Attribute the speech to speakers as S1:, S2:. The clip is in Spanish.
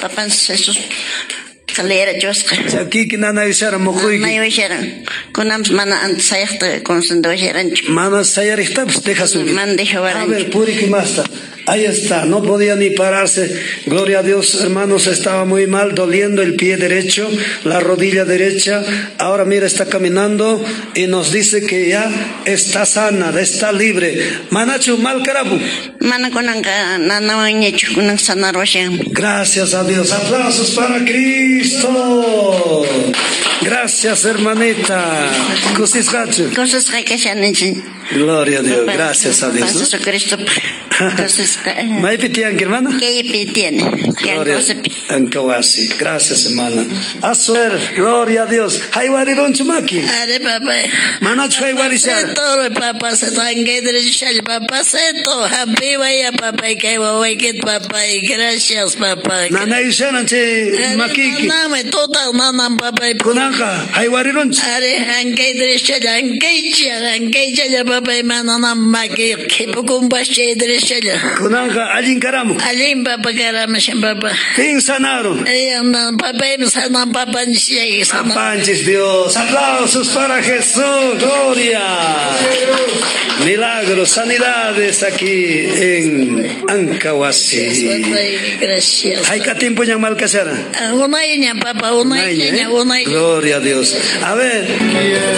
S1: Papá Jesús calera chosqa.
S2: Aquí que nana ishara mokuiki.
S1: Nay wisharan. Kunams mana antsayaqta consendo wisharanchu.
S2: Mana sayarista pues deja su.
S1: Man deja
S2: A
S1: waranchu.
S2: ver, puriki masta. Ahí está, no podía ni pararse. Gloria a Dios, hermanos, estaba muy mal, doliendo el pie derecho, la rodilla derecha. Ahora mira, está caminando y nos dice que ya está sana, está libre. Manachu mal carabu.
S1: Mana kunanka nanawañechu kunan sanar washan.
S2: Gracias a Dios. Aplausos para Cristo. Gracias, hermanita. Kusisrachu.
S1: Cosas que se han hecho.
S2: Gloria a Dios. Gracias a Dios.
S1: Jesucristo. Entonces,
S2: ¿May pitian, hermana?
S1: ¿qué tiene?
S2: Gloria Ankawasi. Gracias, hermana. Azuer, gloria a Dios. Haywari chumaki.
S1: Are papá.
S2: Manach haywari shar.
S1: Todo papá se tangue de shal papá se to happy vaya papá que voy que papá gracias papá.
S2: Nana ishanan che makiki.
S1: No me total nana papá.
S2: Kunanka haywari runch.
S1: Are ange de shal ange ya papá manana maki que poco bache de shal.
S2: Kunanka alin karamu.
S1: Alin papá karama shan papá.
S2: Tin sanaro.
S1: Papá sana papá ni sana.
S2: Apanches Dios. Aplausos para Jesús. Gloria. Milagros, sanidades aquí en Ankawasi.
S1: Gracias.
S2: ¿Hay que tiempo ya mal casara?
S1: Una niña, papá, una niña.
S2: Gloria a Dios. A ver.